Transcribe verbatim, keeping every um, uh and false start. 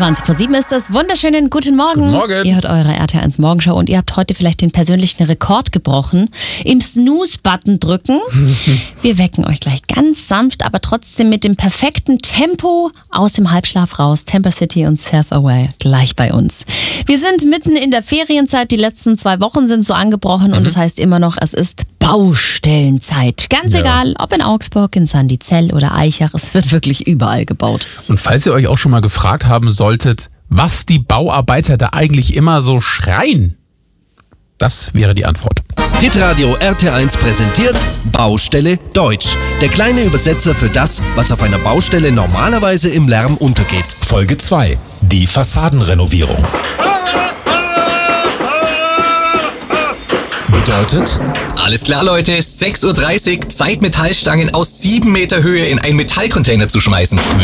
zwanzig vor sieben ist das. Wunderschönen guten Morgen. Guten Morgen. Ihr hört eure R T L eins Morgenschau und ihr habt heute vielleicht den persönlichen Rekord gebrochen. Im Snooze-Button drücken. Wir wecken euch gleich ganz sanft, aber trotzdem mit dem perfekten Tempo aus dem Halbschlaf raus. Temper City und Self Aware gleich bei uns. Wir sind mitten in der Ferienzeit. Die letzten zwei Wochen sind so angebrochen mhm. und das heißt immer noch, es ist Baustellenzeit. Ganz ja. egal, ob in Augsburg, in Sandizell oder Eichach, es wird wirklich überall gebaut. Und falls ihr euch auch schon mal gefragt haben solltet, was die Bauarbeiter da eigentlich immer so schreien, das wäre die Antwort. Hitradio R T L eins präsentiert Baustelle Deutsch. Der kleine Übersetzer für das, was auf einer Baustelle normalerweise im Lärm untergeht. Folge zwei. Die Fassadenrenovierung. Bedeutet? Alles klar, Leute. sechs Uhr dreißig. Zeit, Metallstangen aus sieben Meter Höhe in einen Metallcontainer zu schmeißen.